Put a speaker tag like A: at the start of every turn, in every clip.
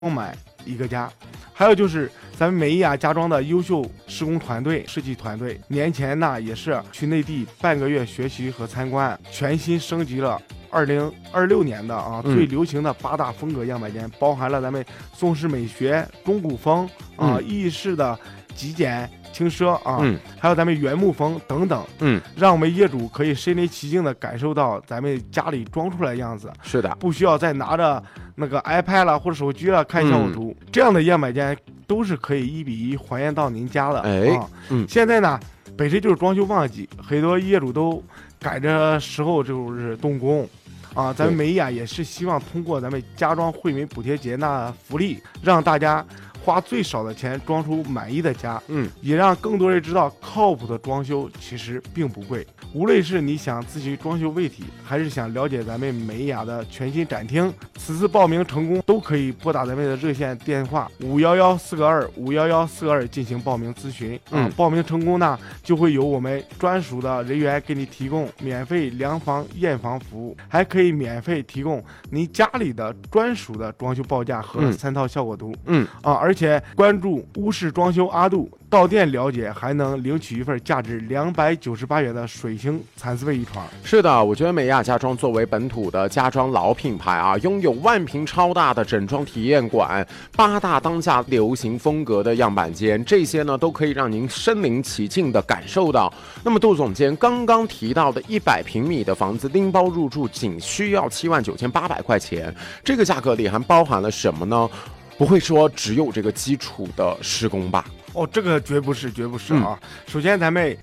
A: 满一个家。还有就是咱们美雅家装的优秀施工团队、设计团队，年前呢也是去内地半个月学习和参观，全新升级了2026年的最流行的8大风格样板间，包含了咱们宋式美学、中古风意式的极简轻奢还有咱们原木风等等，让我们业主可以身临其境的感受到咱们家里装出来的样子。
B: 是的，
A: 不需要再拿着那个 iPad 啦或者手机了看效果图，这样的样板间都是可以1比1还原到您家的。现在呢，本身就是装修旺季，很多业主都赶着时候就是动工。咱们美雅也是希望通过咱们家装惠民补贴节那福利，让大家花最少的钱装出满意的家，也让更多人知道靠谱的装修其实并不贵。无论是你想咨询装修问题，还是想了解咱们美雅的全新展厅，此次报名成功都可以拨打咱们的热线电话511-422-511-422进行报名咨询。报名成功呢，就会有我们专属的人员给你提供免费量房验房服务，还可以免费提供您家里的专属的装修报价和3套效果图。而且关注屋式装修阿杜，到店了解还能领取一份价值298元的水星蚕丝被一床。
B: 是的，我觉得美雅家装作为本土的家装老品牌拥有万平超大的整装体验馆，8大当下流行风格的样板间，这些呢都可以让您身临其境的感受到。那么杜总监刚刚提到的100平米的房子拎包入住仅需要79800块钱，这个价格里还包含了什么呢？不会说只有这个基础的施工吧？
A: 这个绝不是首先咱们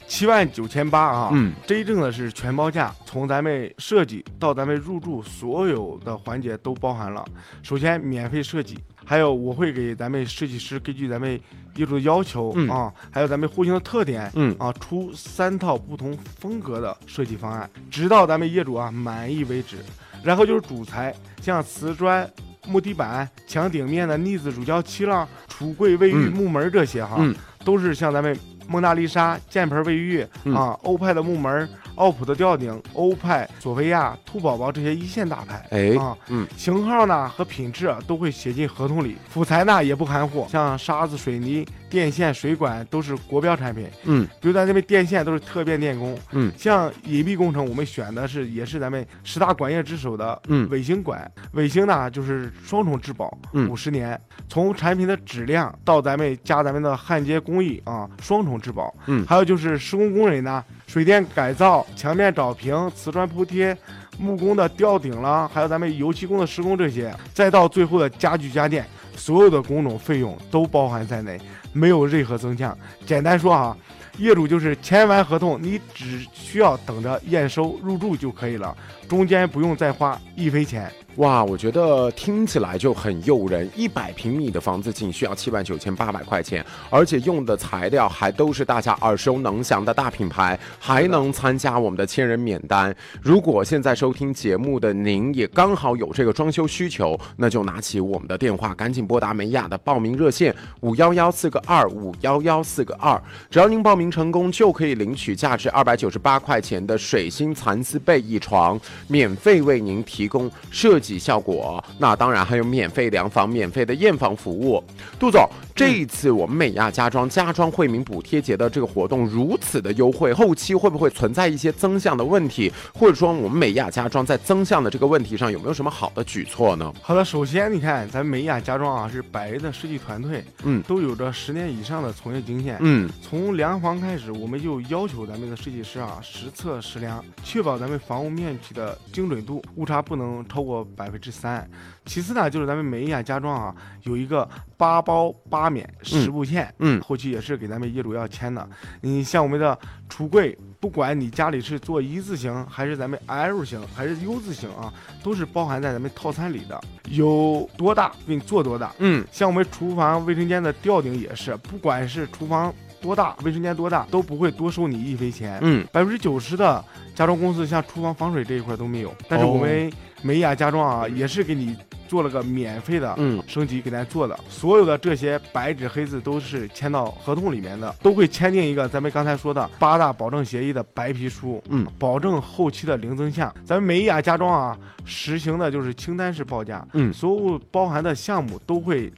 A: 79800真正的是全包价，从咱们设计到咱们入住所有的环节都包含了。首先免费设计，还有我会给咱们设计师根据咱们业主的要求还有咱们户型的特点出3套不同风格的设计方案，直到咱们业主满意为止。然后就是主材，像瓷砖、木地板、墙顶面的腻子乳胶漆了，橱柜、卫浴、木门这些都是像咱们蒙娜丽莎、箭盆卫浴欧派的木门、奥普的吊顶、欧派、索菲亚、兔宝宝这些一线大牌型号呢和品质都会写进合同里。辅材呢也不含糊，像沙子、水泥、电线、水管都是国标产品。比如咱这边电线都是特变电工。像隐蔽工程，我们选的也是咱们10大管业之首的伟星管。伟星呢就是双重质保，50年，从产品的质量到咱们的焊接工艺双重质保。还有就是施工工人呢，水电改造、墙面找平、瓷砖铺贴、木工的吊顶了，还有咱们油漆工的施工这些，再到最后的家具家电，所有的工种费用都包含在内，没有任何增项。简单说业主就是签完合同，你只需要等着验收入住就可以了，中间不用再花1分钱。
B: 哇，我觉得听起来就很诱人，100平米的房子仅需要79800块钱，而且用的材料还都是大家耳熟能详的大品牌，还能参加我们的1000人免单。如果现在收听节目的您也刚好有这个装修需求，那就拿起我们的电话，赶紧拨打美雅的报名热线511-422-511-422，只要您报名成功，就可以领取价值298块钱的水星蚕丝被一床，免费为您提供设计效果，那当然还有免费量房、免费的验房服务。杜总，这一次我们美雅家装惠民补贴节的这个活动如此的优惠，后期会不会存在一些增项的问题，或者说我们美雅家装在增项的这个问题上有没有什么好的举措呢？
A: 好的，首先你看咱美雅家装是100人的设计团队，都有着10年以上的从业经验。从量房开始，我们就要求咱们的设计师实测实量，确保咱们房屋面积的精准度，误差不能超过3%。其次呢，就是咱们美雅家装有一个8包8免10部件，后期也是给咱们业主要签的。你像我们的橱柜，不管你家里是做一字形还是咱们 L 型还是 U 字形都是包含在咱们套餐里的，有多大给你做多大。像我们厨房卫生间的吊顶也是，不管是厨房多大，卫生间多大，都不会多收你1分钱。90%的家装公司像厨房防水这一块都没有，但是我们美雅家装也是给你做了个免费的升级给咱做的，所有的这些白纸黑字都是签到合同里面的，都会签订一个咱们刚才说的8大保证协议的白皮书，保证后期的零增项。咱们美雅家装啊，实行的就是清单式报价，所有包含的项目都会